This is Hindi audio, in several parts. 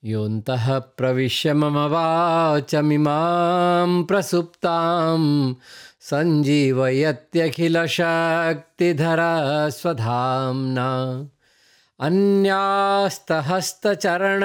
योऽन्तः प्रविश्य मम वाचमिमां प्रसुप्तां सञ्जीवयत्यखिलशक्तिधरा स्वधाम्ना अन्यास्तहस्तचरण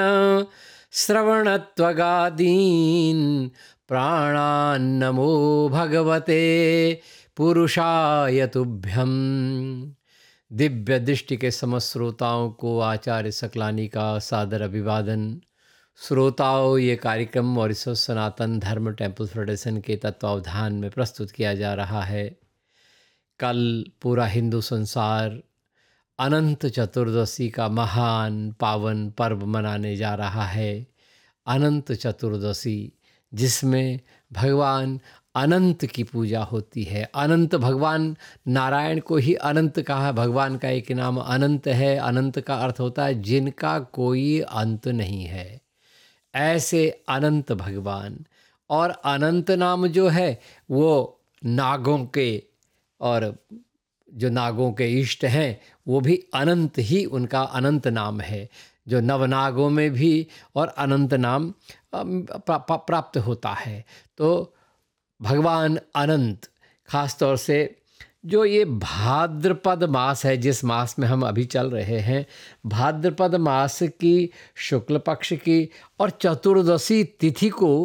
श्रवणत्वगादीन् प्राणान्नमो भगवते पुरुषाय तुभ्यं। दिव्य दृष्टि के समस्त श्रोताओं को आचार्य सकलानी का सादर अभिवादन। श्रोताओं, ये कार्यक्रम मॉरिशस सनातन धर्म टेम्पल फेडरेशन के तत्वावधान में प्रस्तुत किया जा रहा है। कल पूरा हिंदू संसार अनंत चतुर्दशी का महान पावन पर्व मनाने जा रहा है। अनंत चतुर्दशी, जिसमें भगवान अनंत की पूजा होती है। अनंत, भगवान नारायण को ही अनंत कहा। भगवान का एक नाम अनंत है। अनंत का अर्थ होता है जिनका कोई अंत नहीं है। ऐसे अनंत भगवान, और अनंत नाम जो है वो नागों के, और जो नागों के इष्ट हैं वो भी अनंत ही उनका अनंत नाम है। जो नवनागों में भी और अनंत नाम प्राप्त होता है। तो भगवान अनंत, खास तौर से जो ये भाद्रपद मास है, जिस मास में हम अभी चल रहे हैं, भाद्रपद मास की शुक्ल पक्ष की और चतुर्दशी तिथि को